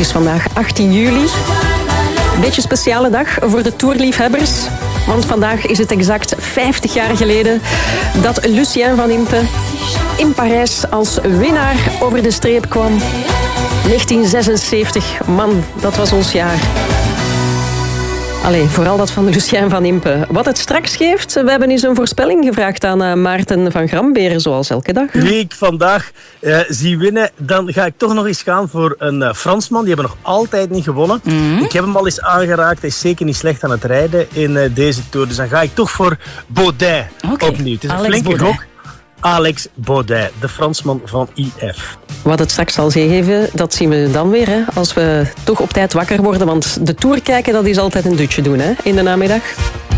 is vandaag 18 juli. Een beetje een speciale dag voor de toerliefhebbers. Want vandaag is het exact 50 jaar geleden dat Lucien van Impe in Parijs als winnaar over de streep kwam. 1976, man, dat was ons jaar. Allee, vooral dat van Lucien van Impe. Wat het straks geeft, we hebben eens een voorspelling gevraagd aan Maarten van Gramberen, zoals elke dag. Wie ik vandaag zie winnen, dan ga ik toch nog eens gaan voor een Fransman. Die hebben nog altijd niet gewonnen. Ik heb hem al eens aangeraakt. Hij is zeker niet slecht aan het rijden in deze Tour. Dus dan ga ik toch voor Baudin opnieuw. Het is een flinke gok. Alex Baudin, de Fransman van IF. Wat het straks zal geven, dat zien we dan weer. Hè, als we toch op tijd wakker worden. Want de Tour kijken, dat is altijd een dutje doen hè, in de namiddag.